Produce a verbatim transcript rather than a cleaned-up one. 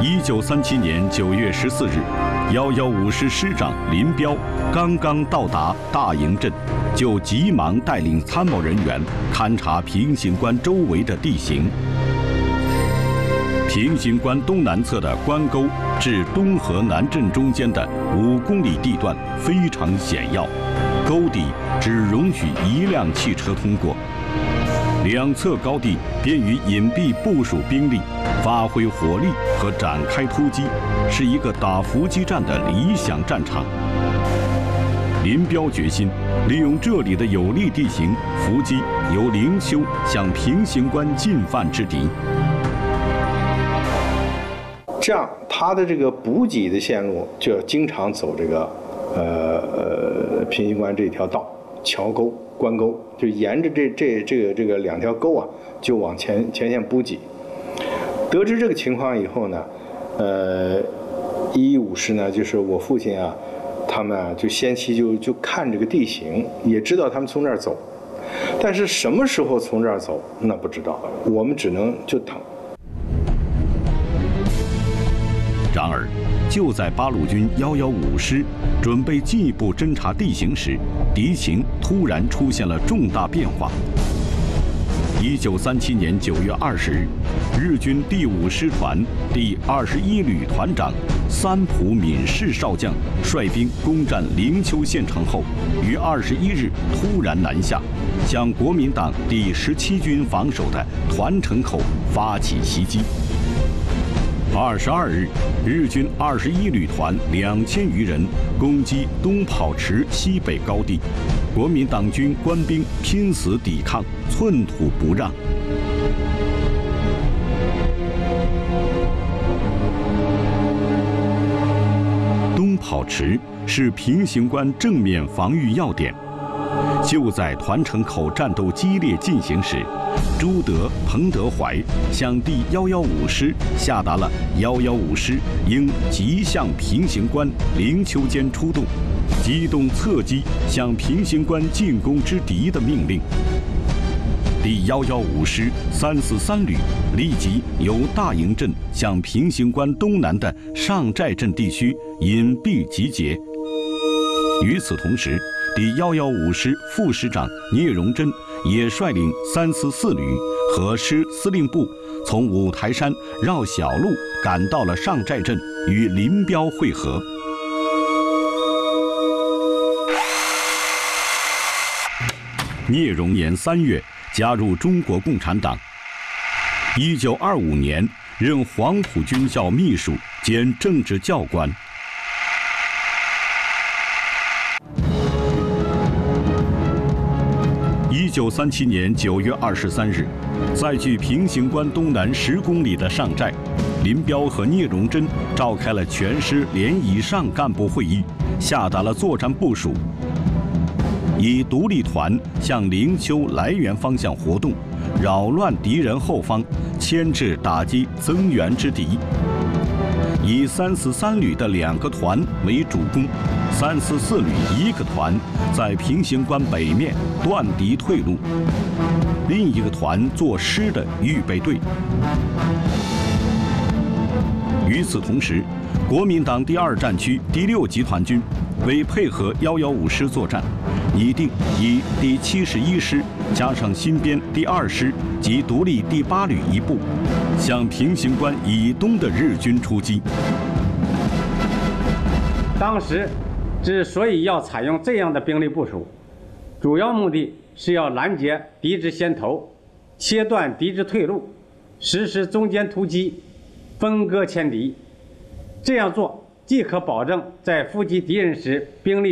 一九三七年九月十四日，幺幺五师师长林彪刚刚到达大营镇，就急忙带领参谋人员勘察平型关周围的地形。平型关东南侧的关沟至东河南镇中间的五公里地段非常险要，沟底只容许一辆汽车通过。两侧高地便于隐蔽部署兵力，发挥火力和展开突击，是一个打伏击战的理想战场。林彪决心利用这里的有利地形，伏击由灵丘向平型关进犯之敌。 这样，他的这个补给的线路就要经常走这个，呃呃平型关这条道，桥沟、关沟，就沿着这这这个这个两条沟啊，就往前前线补给。得知这个情况以后呢，呃，一一五师呢，就是我父亲啊，他们啊就先期就就看这个地形，也知道他们从这儿走，但是什么时候从这儿走那不知道，我们只能就等。 然而，就在八路军幺幺五师准备进一步侦察地形时，敌情突然出现了重大变化。一九三七年九月二十日，日军第五师团第二十一旅团长三浦敏士少将率兵攻占灵丘县城后，于二十一日突然南下，向国民党第十七军防守的团城口发起袭击。二十二日，日军二十一旅团两千余人攻击东跑池西北高地，国民党军官兵拼死抵抗，寸土不让。东跑池是平型关正面防御要点。就在团城口战斗激烈进行时，朱德、彭德怀向第幺幺五师下达了幺幺五师应急向平型关、灵丘间出动，机动侧击向平型关进攻之敌的命令。第幺幺五师三四三旅立即由大营镇向平型关东南的上寨镇地区隐蔽集结。与此同时，第幺幺五师副师长聂荣臻也率领三四四旅和师司令部从五台山绕小路赶到了上寨镇，与林彪会合。聂荣年三月加入中国共产党，一九二五年任黄埔军校秘书兼政治教官。一九三七年九月二十三日，在距平型关东南十公里的上寨，林彪和聂荣臻召开了全师连以上干部会议，下达了作战部署：以独立团向灵丘来源方向活动，扰乱敌人后方，牵制打击增援之敌；以三四三旅的两个团为主攻，三四四旅一个团在平型关北面断敌退路，另一个团做师的预备队。与此同时，国民党第二战区第六集团军为配合幺幺五师作战，拟定以第七十一师加上新编第二师及独立第八旅一部，向平型关以东的日军出击。 当时之所以要采用这样的兵力部署，主要目的是要拦截敌之先头，切断敌之退路，实施中间突击，分割歼敌。这样做既可保证在伏击敌人时兵力